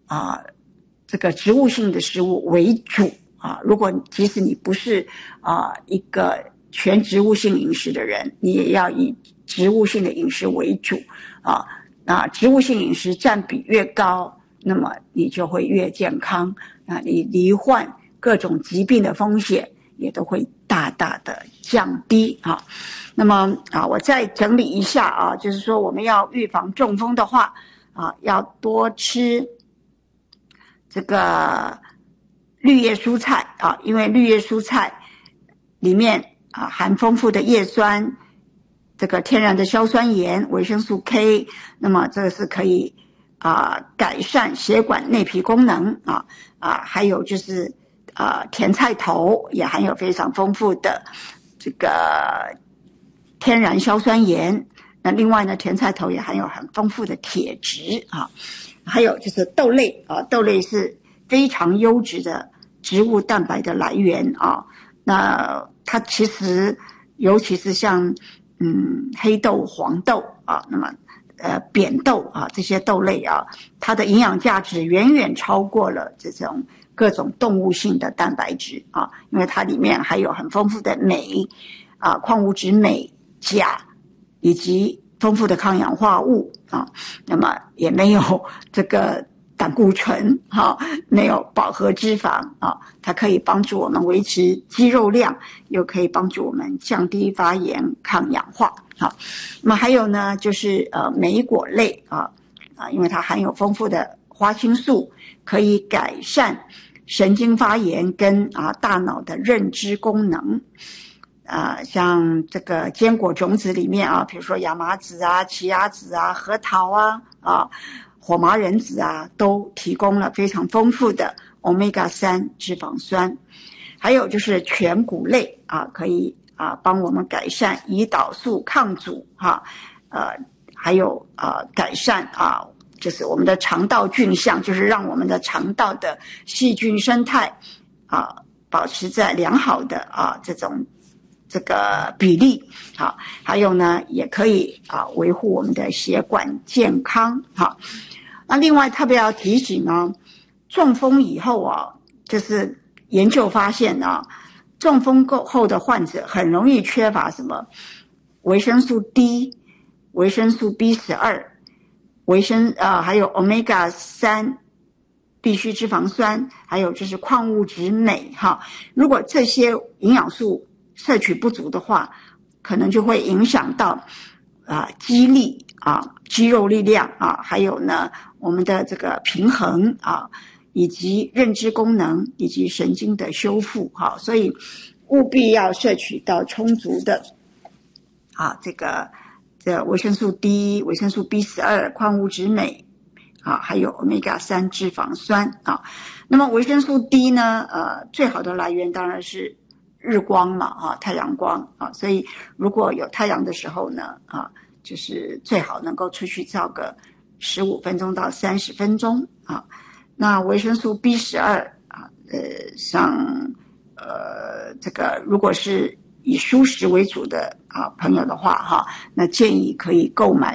这个植物性的食物为主如果即使你不是一个全植物性饮食的人，你也要以植物性的饮食为主那植物性饮食占比越高，那么你就会越健康你罹患各种疾病的风险也都会大大的降低那么我再整理一下就是说我们要预防中风的话要多吃这个绿叶蔬菜因为绿叶蔬菜里面含丰富的叶酸，这个天然的硝酸盐、维生素 K， 那么这个是可以改善血管内皮功能还有就是甜菜头也含有非常丰富的这个天然硝酸盐，那另外呢，甜菜头也含有很丰富的铁质还有就是豆类豆类是非常优质的植物蛋白的来源那它其实尤其是像黑豆、黄豆那么扁豆这些豆类它的营养价值远远超过了这种各种动物性的蛋白质因为它里面还有很丰富的镁矿物质镁、钾以及丰富的抗氧化物那么也没有这个胆固醇没有饱和脂肪它可以帮助我们维持肌肉量，又可以帮助我们降低发炎、抗氧化那么还有呢就是莓果类因为它含有丰富的花青素，可以改善神经发炎跟大脑的认知功能像这个坚果种子里面比如说亚麻籽奇亚籽核桃火麻仁籽都提供了非常丰富的 Omega-3 脂肪酸。还有就是全谷类可以帮我们改善胰岛素抗阻还有改善就是我们的肠道菌相，就是让我们的肠道的细菌生态保持在良好的这个比例还有呢也可以维护我们的血管健康那另外特别要提醒中风以后就是研究发现中风后的患者很容易缺乏什么维生素 D、维生素 B12、还有 Omega-3 必需脂肪酸，还有就是矿物质镁如果这些营养素摄取不足的话，可能就会影响到肌力肌肉力量还有呢我们的这个平衡以及认知功能以及神经的修复所以务必要摄取到充足的这个维生素 D、维生素 B12、矿物质镁还有 Omega-3 脂肪酸那么维生素 D 呢最好的来源当然是日光嘛太阳光所以如果有太阳的时候呢就是最好能够出去照个15分钟到30分钟那维生素 B12像这个如果是以蔬食为主的朋友的话那建议可以购买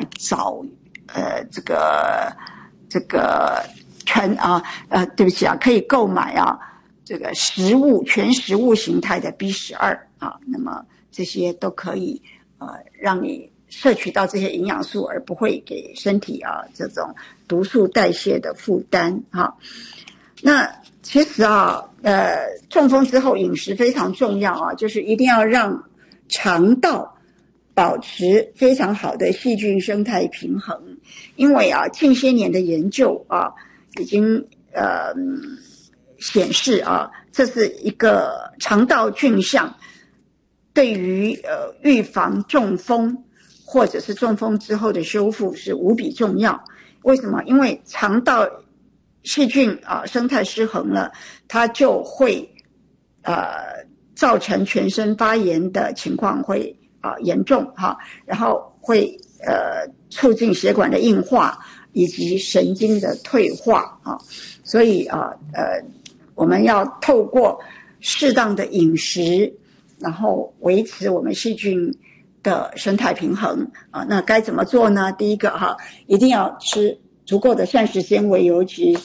这个对不起可以购买这个全食物形态的 B12那么这些都可以让你摄取到这些营养素，而不会给身体这种毒素代谢的负担那其实中风之后饮食非常重要就是一定要让肠道保持非常好的细菌生态平衡，因为近些年的研究已经显示这是一个肠道菌相对于预防中风或者是中风之后的修复是无比重要。为什么？因为肠道细菌生态失衡了，它就会造成全身发炎的情况会严重然后会促进血管的硬化以及神经的退化所以我们要透过适当的饮食，然后维持我们细菌的生态平衡那该怎么做呢？第一个一定要吃足够的膳食纤维，尤其